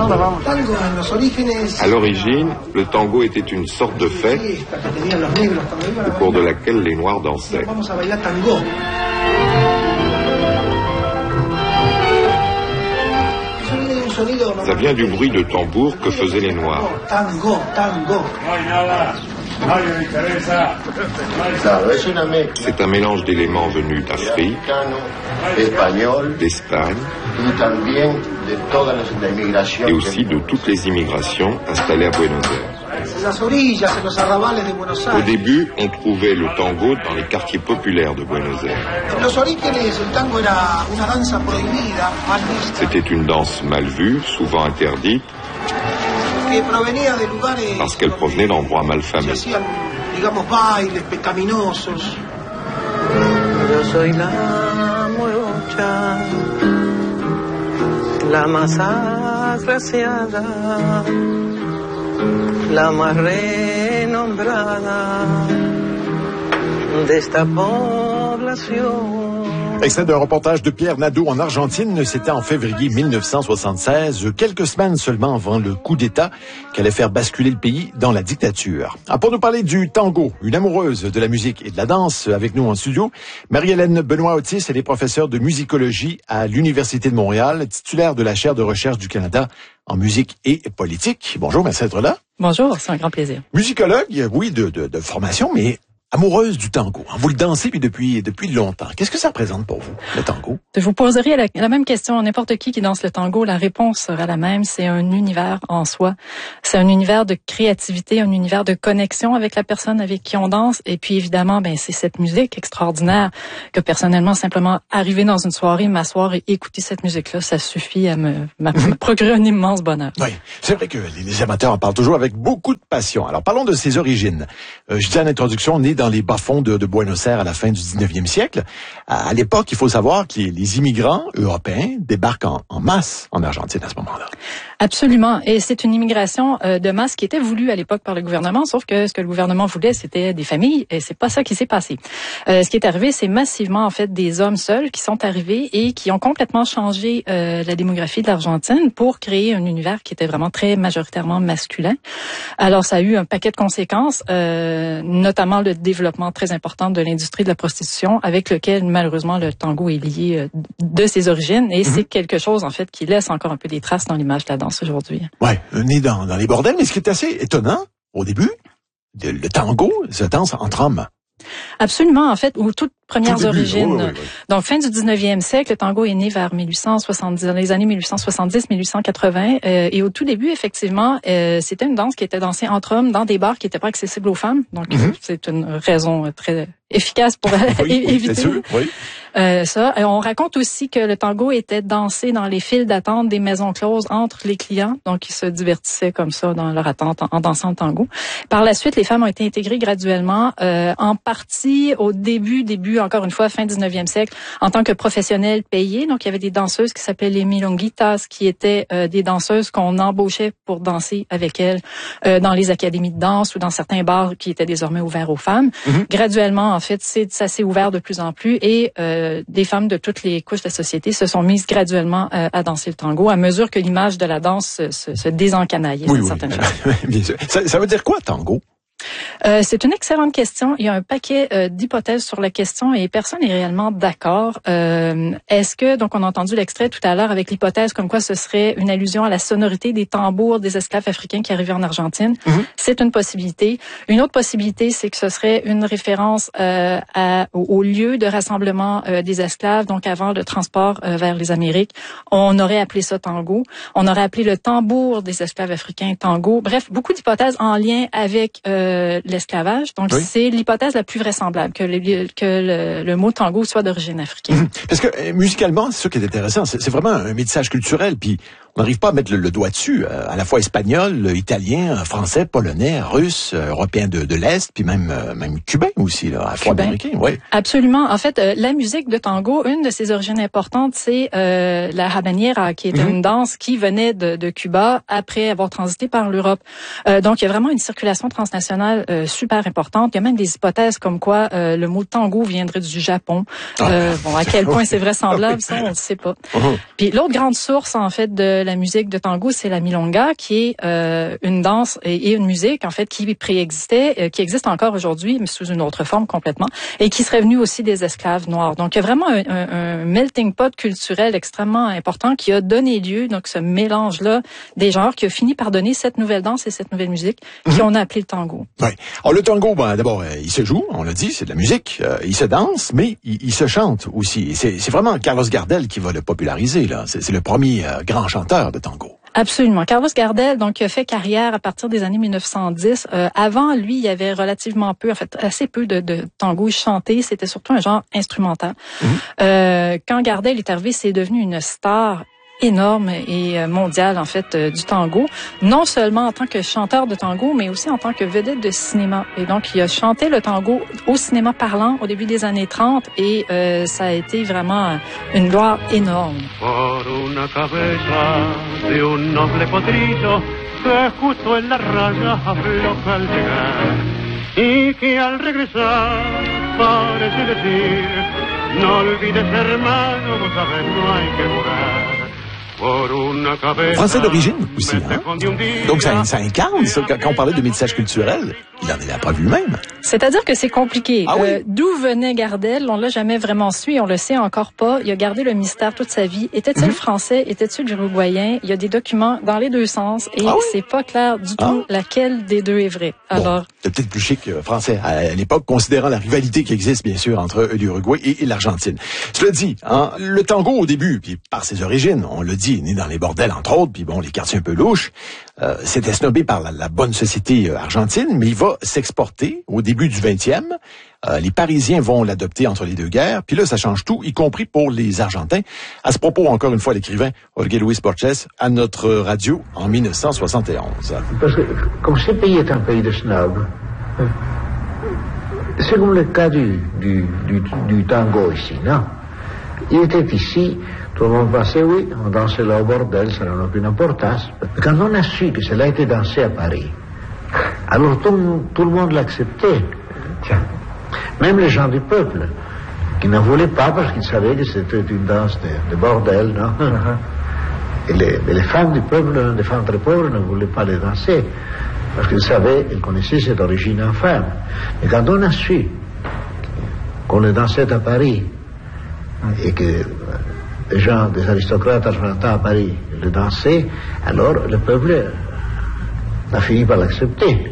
À l'origine, le tango était une sorte de fête au cours de laquelle les Noirs dansaient. Ça vient du bruit de tambour que faisaient les Noirs. C'est un mélange d'éléments venus d'Afrique, d'Espagne et aussi de toutes les immigrations installées à Buenos Aires. Au début, on trouvait le tango dans les quartiers populaires de Buenos Aires. C'était une danse mal vue, souvent interdite, parce qu'elle provenait d'endroits malfamés. Yo soy la morocha, la más agraciada, la más renombrada de esta población. Extrait d'un reportage de Pierre Nadeau en Argentine, c'était en février 1976, quelques semaines seulement avant le coup d'État qui allait faire basculer le pays dans la dictature. Pour nous parler du tango, une amoureuse de la musique et de la danse, avec nous en studio, Marie-Hélène Benoît-Otis, elle est professeure de musicologie à l'Université de Montréal, titulaire de la chaire de recherche du Canada en musique et politique. Bonjour, merci d'être là. Bonjour, c'est un grand plaisir. Musicologue, oui, de formation, mais amoureuse du tango. Vous le dansez depuis longtemps. Qu'est-ce que ça représente pour vous, le tango? Je vous poserai la même question à n'importe qui danse le tango. La réponse sera la même. C'est un univers en soi. C'est un univers de créativité, un univers de connexion avec la personne avec qui on danse. Et puis, évidemment, c'est cette musique extraordinaire que, personnellement, simplement arriver dans une soirée, m'asseoir et écouter cette musique-là, ça suffit à me procurer un immense bonheur. Oui, c'est vrai que les amateurs en parlent toujours avec beaucoup de passion. Alors, parlons de ses origines. Je disais en introduction, on est dans les bas-fonds de Buenos Aires à la fin du 19e siècle. À l'époque, il faut savoir que les immigrants européens débarquent en masse en Argentine à ce moment-là. Absolument. Et c'est une immigration de masse qui était voulue à l'époque par le gouvernement, sauf que ce que le gouvernement voulait, c'était des familles, et c'est pas ça qui s'est passé. Ce qui est arrivé, c'est massivement, en fait, des hommes seuls qui sont arrivés et qui ont complètement changé la démographie de l'Argentine pour créer un univers qui était vraiment très majoritairement masculin. Alors, ça a eu un paquet de conséquences, notamment le développement très important de l'industrie de la prostitution, avec lequel, malheureusement, le tango est lié de ses origines. Et c'est quelque chose, en fait, qui laisse encore un peu des traces dans l'image de la danse aujourd'hui. Ouais, né dans les bordels, mais ce qui est assez étonnant, au début, le tango se danse entre hommes. Absolument, en fait, aux toutes premières origines. Oui. Donc, fin du 19e siècle, le tango est né vers 1870, dans les années 1870-1880. Et au tout début, effectivement, c'était une danse qui était dansée entre hommes dans des bars qui n'étaient pas accessibles aux femmes. Donc, c'est une raison très efficace pour éviter sûr, oui. ça. Et on raconte aussi que le tango était dansé dans les files d'attente des maisons closes entre les clients. Donc, ils se divertissaient comme ça dans leur attente en dansant le tango. Par la suite, les femmes ont été intégrées graduellement, en partie au début, encore une fois, fin 19e siècle, en tant que professionnelles payées. Donc, il y avait des danseuses qui s'appelaient les milonguitas, qui étaient des danseuses qu'on embauchait pour danser avec elles dans les académies de danse ou dans certains bars qui étaient désormais ouverts aux femmes. Graduellement, en fait, ça s'est ouvert de plus en plus et des femmes de toutes les couches de la société se sont mises graduellement à danser le tango à mesure que l'image de la danse se désencanaillait d'une certaine façon. Bien sûr. Ça veut dire quoi, tango? C'est une excellente question. Il y a un paquet d'hypothèses sur la question et personne n'est réellement d'accord. Est-ce que, donc on a entendu l'extrait tout à l'heure avec l'hypothèse comme quoi ce serait une allusion à la sonorité des tambours des esclaves africains qui arrivaient en Argentine? C'est une possibilité. Une autre possibilité, c'est que ce serait une référence au lieu de rassemblement des esclaves, donc avant le transport vers les Amériques. On aurait appelé ça tango. On aurait appelé le tambour des esclaves africains tango. Bref, beaucoup d'hypothèses en lien avec l'esclavage. Donc, c'est l'hypothèse la plus vraisemblable que le mot tango soit d'origine africaine. Parce que musicalement, c'est ça qui est intéressant. C'est vraiment un métissage culturel. Puis, on n'arrive pas à mettre le doigt dessus. À la fois espagnol, italien, français, polonais, russe, européen de l'Est, puis même cubain aussi, là, afro-américain. Oui. Absolument. En fait, la musique de tango, une de ses origines importantes, c'est la habanera, qui était une danse qui venait de Cuba après avoir transité par l'Europe. Donc, il y a vraiment une circulation transnationale super importante. Il y a même des hypothèses comme quoi le mot tango viendrait du Japon. À quel point c'est vraisemblable, ça, on ne sait pas. Puis l'autre grande source, en fait, de la musique de tango, c'est la milonga, qui est une danse et une musique en fait qui préexistait, qui existe encore aujourd'hui, mais sous une autre forme complètement, et qui serait venue aussi des esclaves noirs. Donc il y a vraiment un melting pot culturel extrêmement important qui a donné lieu, donc ce mélange-là des genres, qui a fini par donner cette nouvelle danse et cette nouvelle musique qu'on a appelée le tango. Oui. Alors le tango, d'abord, il se joue, on l'a dit, c'est de la musique, il se danse, mais il se chante aussi. Et c'est vraiment Carlos Gardel qui va le populariser, là. C'est le premier grand chanteur de tango. Absolument. Carlos Gardel, donc, a fait carrière à partir des années 1910. Avant, lui, il y avait relativement peu, en fait, assez peu de tango chanté. C'était surtout un genre instrumental. Quand Gardel est arrivé, c'est devenu une star énorme et mondiale en fait du tango, non seulement en tant que chanteur de tango, mais aussi en tant que vedette de cinéma. Et donc il a chanté le tango au cinéma parlant au début des années 30 et ça a été vraiment une gloire énorme. Por una cabeza de un noble potrillo que justo en la raya afloja al llegar y que al regresar parece decir no olvides hermano, vos sabes no hay que jurar. Français d'origine aussi, hein? Donc ça incarne, ça, quand on parlait de métissage culturel, il en est la preuve lui-même. C'est-à-dire que c'est compliqué. Ah oui? D'où venait Gardel, on l'a jamais vraiment su et on le sait encore pas. Il a gardé le mystère toute sa vie. Était-il français? Était-il uruguayen? Il y a des documents dans les deux sens et c'est pas clair du tout laquelle des deux est vrai. Alors, c'est peut-être plus chic français à l'époque, considérant la rivalité qui existe bien sûr entre l'Uruguay et l'Argentine. Cela dit, hein, le tango au début, puis par ses origines, on le dit, né dans les bordels entre autres, puis bon, les quartiers un peu louches, c'était snobé par la bonne société argentine, mais il va s'exporter au début du 20e. Les Parisiens vont l'adopter entre les deux guerres, puis là, ça change tout, y compris pour les Argentins. À ce propos, encore une fois, l'écrivain Jorge Luis Borges à notre radio en 1971. Parce que, comme ce pays est un pays de snobs, c'est comme le cas du tango ici, non? Il était ici, tout le monde passait, oui, on dansait là au bordel, ça n'a aucune importance. Mais quand on a su que cela a été dansé à Paris, alors tout le monde l'acceptait. Tiens. Même les gens du peuple, qui n'en voulaient pas parce qu'ils savaient que c'était une danse de bordel, non? Et les femmes du peuple, les femmes très pauvres, ne voulaient pas les danser, parce qu'ils savaient, ils connaissaient cette origine infâme. Mais quand on a su qu'on les dansait à Paris, et que les gens, des aristocrates argentins à Paris, les dansaient, alors le peuple a fini par l'accepter.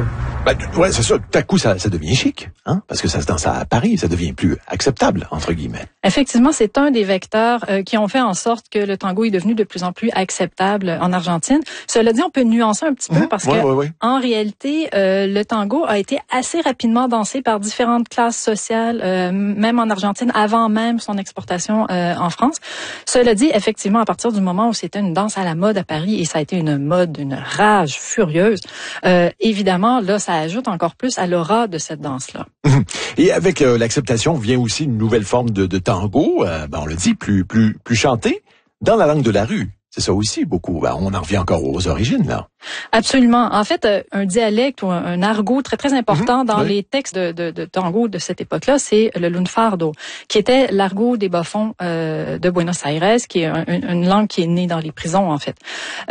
Ouais, c'est ça. Tout à coup, ça devient chic, hein, parce que ça se danse à Paris, ça devient plus acceptable, entre guillemets. Effectivement, c'est un des vecteurs qui ont fait en sorte que le tango est devenu de plus en plus acceptable en Argentine. Cela dit, on peut nuancer un petit peu parce que, en réalité, le tango a été assez rapidement dansé par différentes classes sociales, même en Argentine, avant même son exportation en France. Cela dit, effectivement, à partir du moment où c'était une danse à la mode à Paris, et ça a été une mode, une rage furieuse, évidemment, là, ça ajoute encore plus à l'aura de cette danse-là. Et avec l'acceptation vient aussi une nouvelle forme de tango, on le dit, plus chanté, dans la langue de la rue. C'est ça aussi, beaucoup. On en revient encore aux origines, là. Absolument. En fait, un dialecte ou un argot très, très important dans les textes de tango de cette époque-là, c'est le lunfardo, qui était l'argot des bas-fonds de Buenos Aires, qui est une langue qui est née dans les prisons, en fait,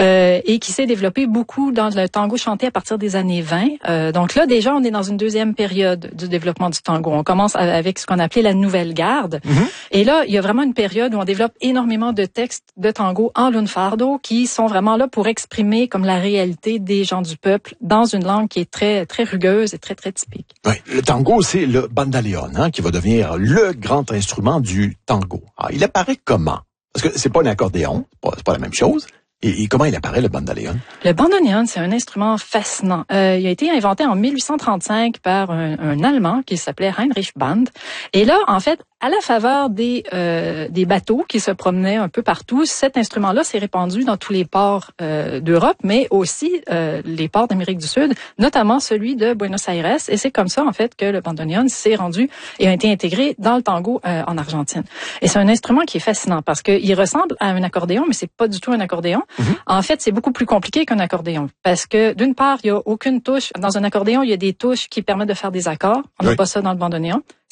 et qui s'est développée beaucoup dans le tango chanté à partir des années 20. Donc là, déjà, on est dans une deuxième période du développement du tango. On commence avec ce qu'on appelait la nouvelle garde. Et là, il y a vraiment une période où on développe énormément de textes de tango en lunfardo qui sont vraiment là pour exprimer comme la réalité des gens du peuple dans une langue qui est très, très rugueuse et très, très typique. Oui, le tango, c'est le bandoneon, hein, qui va devenir le grand instrument du tango. Alors, il apparaît comment? Parce que c'est pas un accordéon, c'est pas la même chose. Et comment il apparaît, le bandoneon? Le bandoneon, c'est un instrument fascinant. Il a été inventé en 1835 par un Allemand qui s'appelait Heinrich Band. Et là, en fait, à la faveur des bateaux qui se promenaient un peu partout, cet instrument-là s'est répandu dans tous les ports d'Europe, mais aussi les ports d'Amérique du Sud, notamment celui de Buenos Aires. Et c'est comme ça, en fait, que le bandoneon s'est rendu et a été intégré dans le tango en Argentine. Et c'est un instrument qui est fascinant parce qu'il ressemble à un accordéon, mais c'est pas du tout un accordéon. En fait, c'est beaucoup plus compliqué qu'un accordéon parce que, d'une part, il y a aucune touche. Dans un accordéon, il y a des touches qui permettent de faire des accords. On n'a pas ça dans le bandoneon.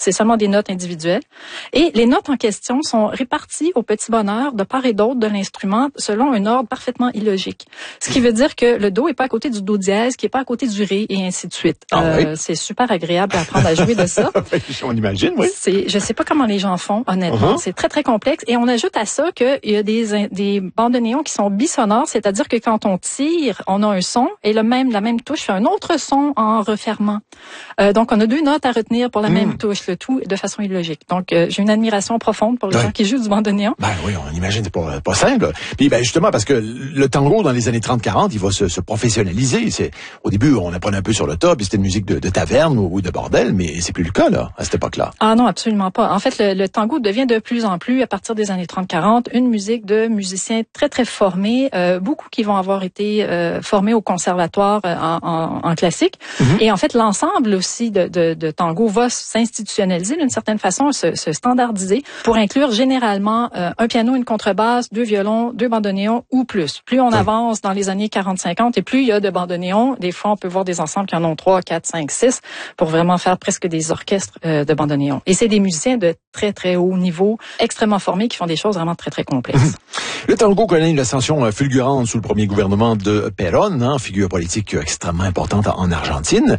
C'est seulement des notes individuelles. Et les notes en question sont réparties au petit bonheur de part et d'autre de l'instrument selon un ordre parfaitement illogique. Ce qui veut dire que le do est pas à côté du do dièse, qui est pas à côté du ré et ainsi de suite. Oui. C'est super agréable d'apprendre à jouer de ça. On imagine, oui. Je sais pas comment les gens font, honnêtement. C'est très, très complexe. Et on ajoute à ça qu'il y a des bandoneons qui sont bisonores, c'est-à-dire que quand on tire, on a un son et la même touche fait un autre son en refermant. Donc, on a deux notes à retenir pour la même touche, le tout de façon illogique. Donc, j'ai une admiration profonde pour les gens qui jouent du bandoneon. Ben oui, on imagine, c'est pas simple. Puis, justement, parce que le tango, dans les années 30-40, il va se professionnaliser. Au début, on apprenait un peu sur le tas, puis c'était une musique de taverne ou de bordel, mais c'est plus le cas, là, à cette époque-là. Ah non, absolument pas. En fait, le tango devient de plus en plus, à partir des années 30-40, une musique de musiciens très, très formés, beaucoup qui vont avoir été formés au conservatoire en classique. Et en fait, l'ensemble aussi de tango va s'institutionnaliser d'une certaine façon, se standardiser pour inclure généralement un piano, une contrebasse, deux violons, deux bandoneons ou plus. Plus on avance dans les années 40-50 et plus il y a de bandoneons, des fois on peut voir des ensembles qui en ont 3, 4, 5, 6 pour vraiment faire presque des orchestres de bandoneons. Et c'est des musiciens de très, très haut niveau, extrêmement formés, qui font des choses vraiment très, très complexes. Le tango connaît une ascension fulgurante sous le premier gouvernement de Perón, figure politique extrêmement importante en Argentine.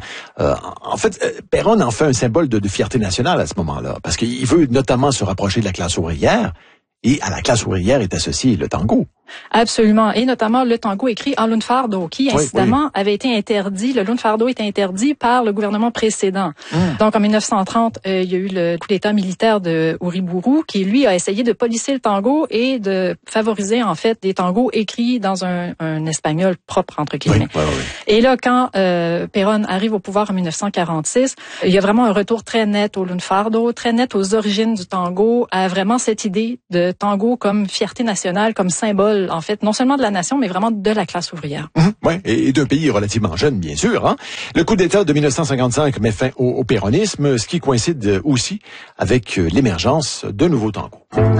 En fait, Perón en fait un symbole de fierté nationale à ce moment-là, parce qu'il veut notamment se rapprocher de la classe ouvrière, et à la classe ouvrière est associé le tango. Absolument. Et notamment le tango écrit en lunfardo, qui, incidemment, avait été interdit. Le lunfardo était interdit par le gouvernement précédent. Donc, en 1930, il y a eu le coup d'État militaire de Uriburu, qui, lui, a essayé de polisser le tango et de favoriser, en fait, des tangos écrits dans un espagnol propre, entre guillemets. Et là, quand Perón arrive au pouvoir en 1946, il y a vraiment un retour très net au lunfardo, très net aux origines du tango, à vraiment cette idée de tango comme fierté nationale, comme symbole, en fait, non seulement de la nation, mais vraiment de la classe ouvrière. Oui, et d'un pays relativement jeune, bien sûr. Le coup d'État de 1955 met fin au péronisme, ce qui coïncide aussi avec l'émergence de nouveaux tangos.